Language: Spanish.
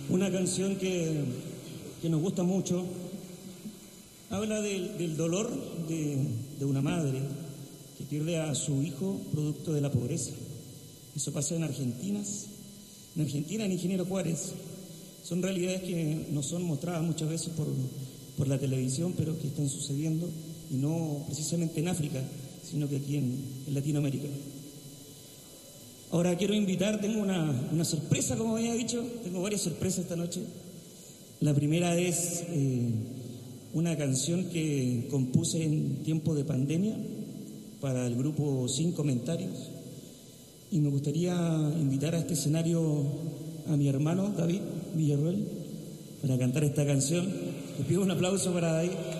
Una canción que nos gusta mucho. Habla del dolor de una madre que pierde a su hijo producto de la pobreza. Eso pasa en Argentina, en Ingeniero Juárez. Son realidades que no son mostradas muchas veces por la televisión, pero que están sucediendo, y no precisamente en África, sino que aquí en Latinoamérica. Ahora quiero invitar, tengo una sorpresa, como había dicho, tengo varias sorpresas esta noche. La primera es una canción que compuse en tiempo de pandemia para el grupo Sin Comentarios, y me gustaría invitar a este escenario a mi hermano David Villarroel para cantar esta canción. Les pido un aplauso para David.